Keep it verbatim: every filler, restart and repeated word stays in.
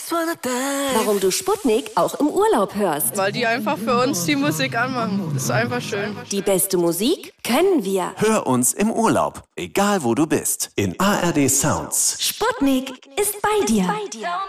Warum du Sputnik auch im Urlaub hörst. Weil die einfach für uns die Musik anmachen. Das ist einfach schön. Die beste Musik können wir. Hör uns im Urlaub, egal wo du bist. In A R D Sounds. Sputnik ist bei dir.